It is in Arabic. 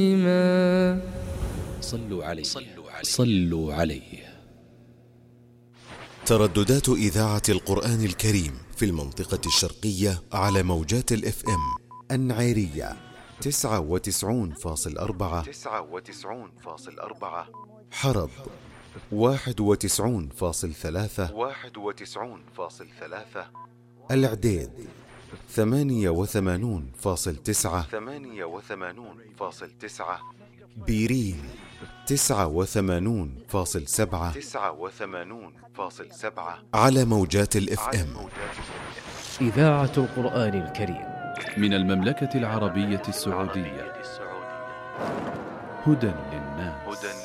صلوا عليه صلوا عليه. ترددات إذاعة القرآن الكريم في المنطقة الشرقية على موجات الإف إم النعيرية 99.4، حرب 91.3، العديد 88.9، بيرين 89.7 على موجات الإف إم. إذاعة القرآن الكريم من المملكة العربية السعودية، هدى للناس.